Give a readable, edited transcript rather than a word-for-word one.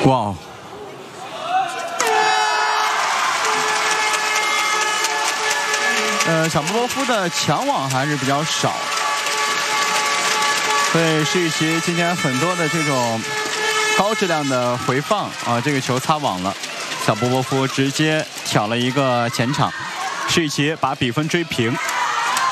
哇！小波波夫的抢网还是比较少，所以施雨琦今天很多的这种高质量的回放啊，这个球擦网了，小波波夫直接挑了一个前场，施雨琦把比分追平。